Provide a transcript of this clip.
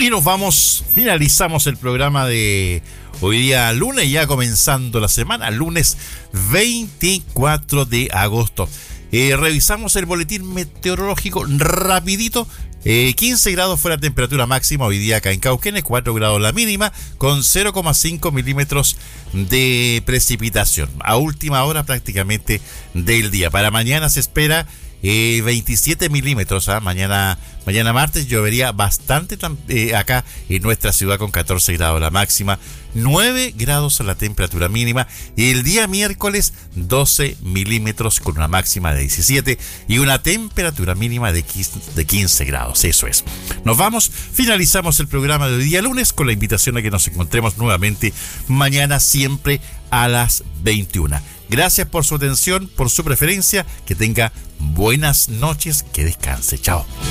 Y nos vamos, finalizamos el programa de hoy día lunes, ya comenzando la semana, lunes 24 de agosto. Revisamos el boletín meteorológico rapidito. 15 grados fue la temperatura máxima hoy día acá en Cauquenes, 4 grados la mínima, con 0,5 milímetros de precipitación. A última hora prácticamente del día. Para mañana se espera 27 milímetros. Mañana martes llovería bastante acá en nuestra ciudad, con 14 grados la máxima, 9 grados la temperatura mínima, y el día miércoles 12 milímetros con una máxima de 17 y una temperatura mínima de 15 grados. Eso es. Nos vamos, finalizamos el programa de hoy día lunes con la invitación a que nos encontremos nuevamente mañana, siempre a las 21. Gracias por su atención, por su preferencia, que tenga buenas noches, que descanse. Chao.